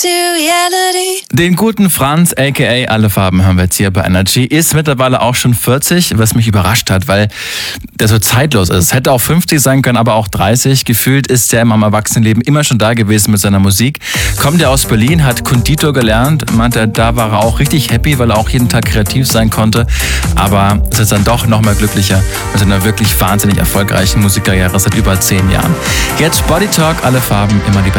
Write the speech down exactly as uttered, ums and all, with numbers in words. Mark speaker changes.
Speaker 1: Den guten Franz, aka Alle Farben, haben wir jetzt hier bei Energy, ist mittlerweile auch schon vierzig, was mich überrascht hat, weil der so zeitlos ist. Es hätte auch fünfzig sein können, aber auch dreißig. Gefühlt ist er im Erwachsenenleben immer schon da gewesen mit seiner Musik. Kommt er aus Berlin, hat Konditor gelernt, meinte, da war er auch richtig happy, weil er auch jeden Tag kreativ sein konnte. Aber ist jetzt dann doch noch mal glücklicher mit seiner wirklich wahnsinnig erfolgreichen Musikkarriere seit über zehn Jahren. Jetzt Body Talk, Alle Farben, immer die Band.